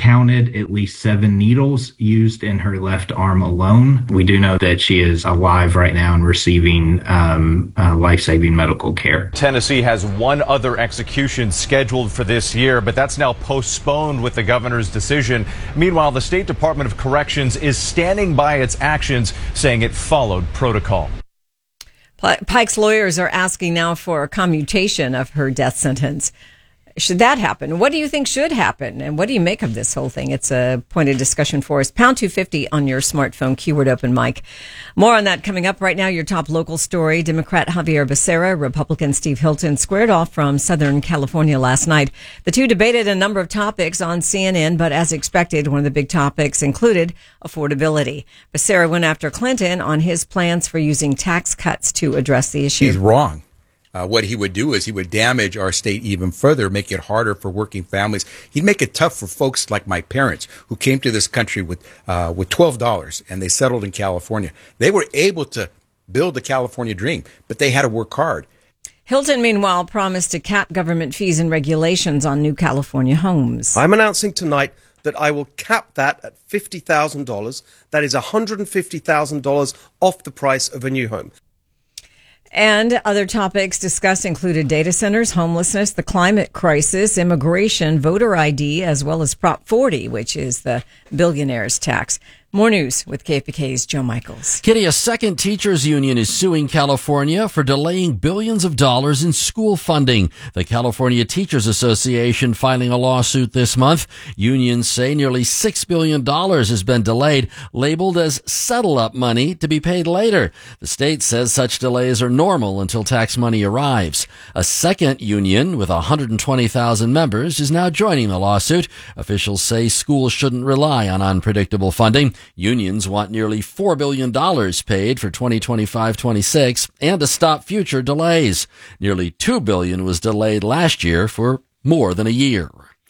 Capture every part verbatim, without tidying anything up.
counted at least seven needles used in her left arm alone. We do know that she is alive right now and receiving um, uh, life-saving medical care. Tennessee has one other execution scheduled for this year, but that's now postponed with the governor's decision. Meanwhile, the State Department of Corrections is standing by its actions, saying it followed protocol. Pike's lawyers are asking now for a commutation of her death sentence. Should that happen? What do you think should happen? And what do you make of this whole thing? It's a point of discussion for us. Pound two fifty on your smartphone, keyword open mic. More on that coming up right now. Your top local story. Democrat Xavier Becerra, Republican Steve Hilton squared off from Southern California last night. The two debated a number of topics on C N N, but as expected, one of the big topics included affordability. Becerra went after Clinton on his plans for using tax cuts to address the issue. He's wrong. Uh, what he would do is he would damage our state even further, make it harder for working families. He'd make it tough for folks like my parents who came to this country with uh, with twelve dollars and they settled in California. They were able to build the California dream, but they had to work hard. Hilton, meanwhile, promised to cap government fees and regulations on new California homes. I'm announcing tonight that I will cap that at fifty thousand dollars. That is one hundred fifty thousand dollars off the price of a new home. And other topics discussed included data centers, homelessness, the climate crisis, immigration, voter I D, as well as Prop forty, which is the billionaire's tax. More news with K F B K's Joe Michaels. Kitty, a second teachers union is suing California for delaying billions of dollars in school funding. The California Teachers Association filing a lawsuit this month. Unions say nearly six billion dollars has been delayed, labeled as settle-up money to be paid later. The state says such delays are normal until tax money arrives. A second union with one hundred twenty thousand members is now joining the lawsuit. Officials say schools shouldn't rely on unpredictable funding. Unions want nearly four billion dollars paid for twenty twenty-five twenty-six and to stop future delays. Nearly two billion dollars was delayed last year for more than a year.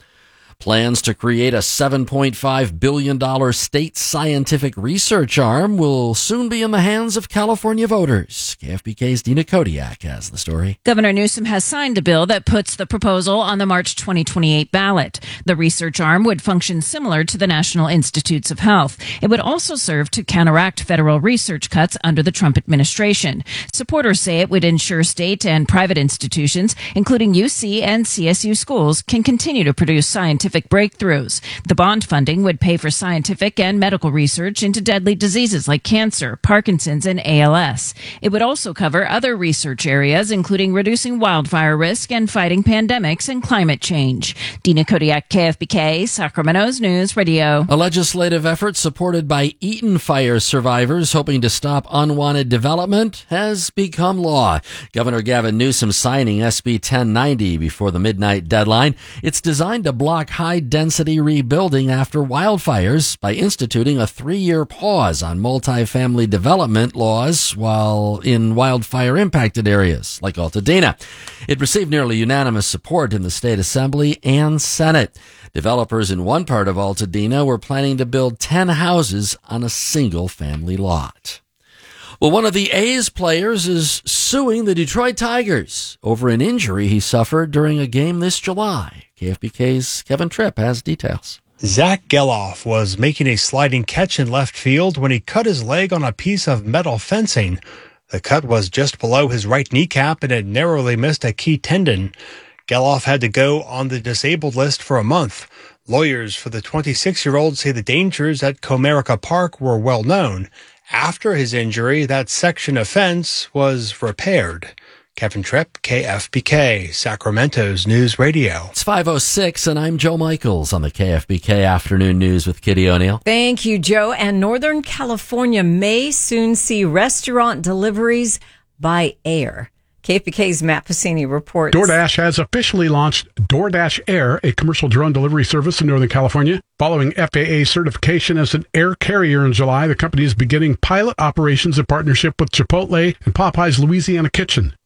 Plans to create a seven point five billion dollars state scientific research arm will soon be in the hands of California voters. K F B K's Dina Kodiak has the story. Governor Newsom has signed a bill that puts the proposal on the March twenty twenty-eight ballot. The research arm would function similar to the National Institutes of Health. It would also serve to counteract federal research cuts under the Trump administration. Supporters say it would ensure state and private institutions, including U C and C S U schools, can continue to produce scientific breakthroughs. The bond funding would pay for scientific and medical research into deadly diseases like cancer, Parkinson's, and A L S. It would also cover other research areas, including reducing wildfire risk and fighting pandemics and climate change. Dina Kodiak, K F B K, Sacramento's News Radio. A legislative effort supported by Eaton fire survivors hoping to stop unwanted development has become law. Governor Gavin Newsom signing S B ten ninety before the midnight deadline. It's designed to block high-density rebuilding after wildfires by instituting a three-year pause on multifamily development laws while in wildfire-impacted areas like Altadena. It received nearly unanimous support in the state assembly and Senate. Developers in one part of Altadena were planning to build ten houses on a single-family lot. Well, one of the A's players is suing the Detroit Tigers over an injury he suffered during a game this July. K F B K's Kevin Tripp has details. Zach Geloff was making a sliding catch in left field when he cut his leg on a piece of metal fencing. The cut was just below his right kneecap and had narrowly missed a key tendon. Geloff had to go on the disabled list for a month. Lawyers for the twenty-six-year-old say the dangers at Comerica Park were well known. After his injury, that section of fence was repaired. Kevin Tripp, K F B K, Sacramento's News Radio. It's five oh six, and I'm Joe Michaels on the K F B K Afternoon News with Kitty O'Neill. Thank you, Joe. And Northern California may soon see restaurant deliveries by air. K F B K's Matt Pacini reports. DoorDash has officially launched DoorDash Air, a commercial drone delivery service in Northern California. Following F A A certification as an air carrier in July, the company is beginning pilot operations in partnership with Chipotle and Popeye's Louisiana Kitchen.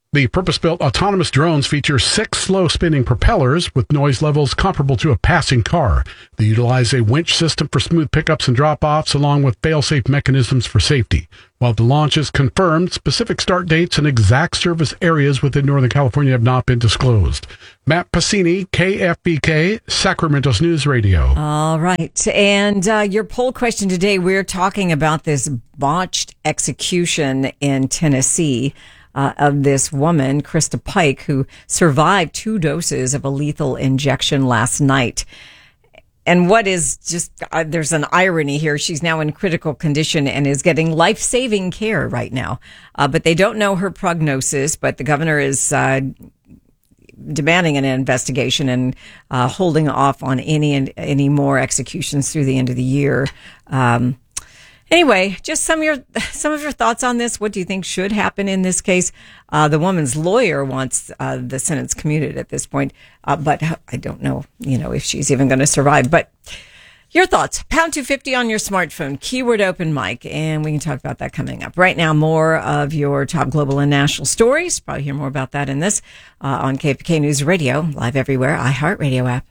The purpose-built autonomous drones feature six slow-spinning propellers with noise levels comparable to a passing car. They utilize a winch system for smooth pickups and drop-offs, along with fail-safe mechanisms for safety. While the launch is confirmed, specific start dates and exact service areas within Northern California have not been disclosed. Matt Passini, K F B K, Sacramento's News Radio. All right. And uh, your poll question today, we're talking about this botched execution in Tennessee. Uh, of this woman, Krista Pike, who survived two doses of a lethal injection last night. And what is just, uh, there's an irony here. She's now in critical condition and is getting life-saving care right now. Uh, but they don't know her prognosis, but the governor is uh, demanding an investigation and uh, holding off on any any more executions through the end of the year. Um Anyway, just some of your some of your thoughts on this. What do you think should happen in this case? Uh, the woman's lawyer wants uh, the sentence commuted at this point, uh, but I don't know, you know, if she's even going to survive. But your thoughts, pound two fifty on your smartphone, keyword open mic, and we can talk about that coming up. Right now, more of your top global and national stories. Probably hear more about that in this uh, on K P K News Radio, live everywhere, iHeartRadio app.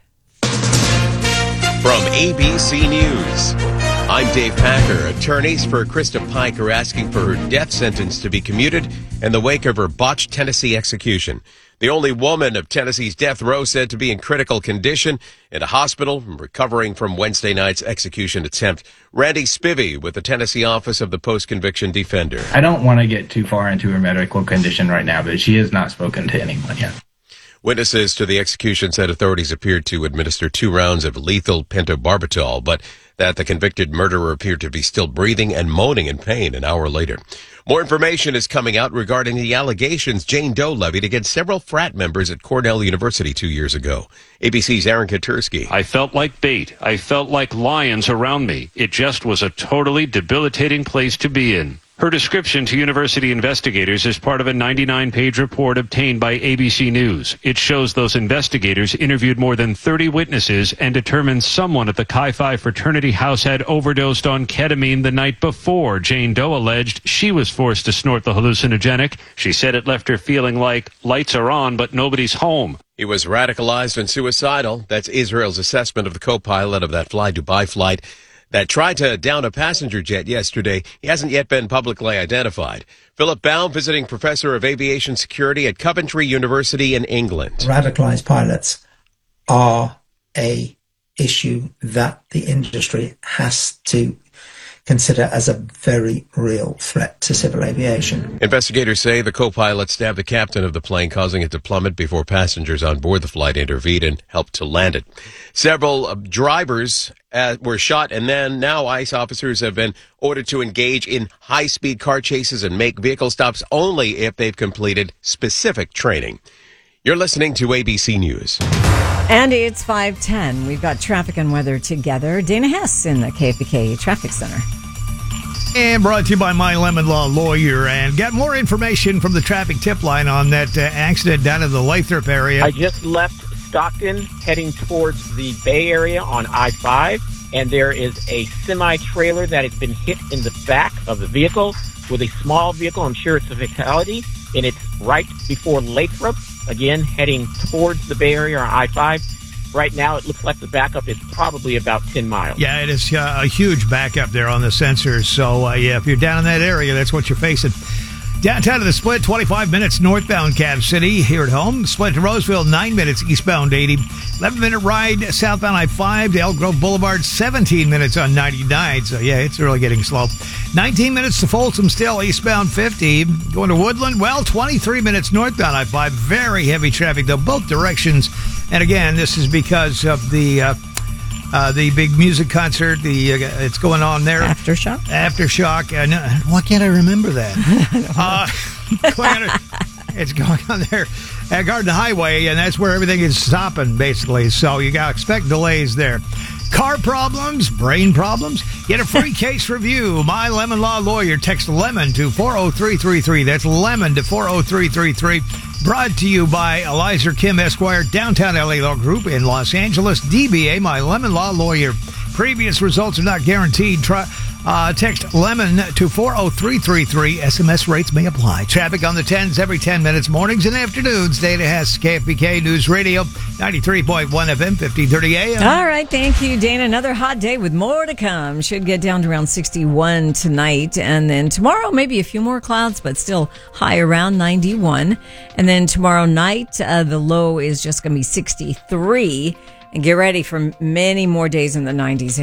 From A B C News, I'm Dave Packer. Attorneys for Krista Pike are asking for her death sentence to be commuted in the wake of her botched Tennessee execution. The only woman of Tennessee's death row said to be in critical condition in a hospital recovering from Wednesday night's execution attempt. Randy Spivey with the Tennessee Office of the Post-Conviction Defender. I don't want to get too far into her medical condition right now, but she has not spoken to anyone yet. Witnesses to the execution said authorities appeared to administer two rounds of lethal pentobarbital, but that the convicted murderer appeared to be still breathing and moaning in pain an hour later. More information is coming out regarding the allegations Jane Doe levied against several frat members at Cornell University two years ago. A B C's Aaron Katursky. I felt like bait. I felt like lions around me. It just was a totally debilitating place to be in. Her description to university investigators is part of a ninety-nine page report obtained by A B C News. It shows those investigators interviewed more than thirty witnesses and determined someone at the Chi Phi fraternity house had overdosed on ketamine the night before. Jane Doe alleged she was forced to snort the hallucinogenic. She said it left her feeling like lights are on, but nobody's home. He was radicalized and suicidal. That's Israel's assessment of the co-pilot of that Fly Dubai flight that tried to down a passenger jet yesterday. He hasn't yet been publicly identified. Philip Baum, visiting professor of aviation security at Coventry University in England. Radicalized pilots are a issue that the industry has to consider as a very real threat to civil aviation. Investigators say the co-pilot stabbed the captain of the plane, causing it to plummet before passengers on board the flight intervened and helped to land it. Several uh, drivers uh, were shot, and then now ICE officers have been ordered to engage in high-speed car chases and make vehicle stops only if they've completed specific training. You're listening to A B C News. Andy, it's five ten. We've got traffic and weather together. Dana Hess in the K P K Traffic Center. And brought to you by My Lemon Law Lawyer. And got more information from the traffic tip line on that uh, accident down in the Lathrop area. I just left Stockton heading towards the Bay Area on I five. And there is a semi-trailer that has been hit in the back of the vehicle with a small vehicle. I'm sure it's a fatality. And it's right before Lathrop. Again, heading towards the Bay Area on I five. Right now, it looks like the backup is probably about ten miles. Yeah, it is uh, a huge backup there on the sensors. So, uh, yeah, if you're down in that area, that's what you're facing. Downtown to the Split, twenty-five minutes northbound Cab City here at home. Split to Roseville, nine minutes eastbound eighty. eleven minute ride southbound I five to Elk Grove Boulevard, seventeen minutes on ninety-nine. So, yeah, it's really getting slow. nineteen minutes to Folsom still, eastbound fifty. Going to Woodland, well, twenty-three minutes northbound I five. Very heavy traffic, though, both directions. And again, this is because of the uh, uh, the big music concert. The uh, it's going on there. Aftershock? Aftershock. Uh, no, why can't I remember that? uh, it's going on there at Garden Highway, and that's where everything is stopping, basically. So you got to expect delays there. Car problems, brain problems, get a free case review. My Lemon Law Lawyer. Text LEMON to four oh three three three. That's LEMON to four oh three three three. Brought to you by Eliza Kim Esquire, Downtown L A Law Group in Los Angeles. D B A, My Lemon Law Lawyer. Previous results are not guaranteed. Try, Uh, text LEMON to four oh three three three. S M S rates may apply. Traffic on the tens every ten minutes, mornings and afternoons. Data has K F B K News Radio, ninety-three point one F M, fifteen thirty A M. All right, thank you, Dana. Another hot day with more to come. Should get down to around sixty-one tonight. And then tomorrow, maybe a few more clouds, but still high around ninety-one. And then tomorrow night, uh, the low is just going to be sixty-three. And get ready for many more days in the nineties.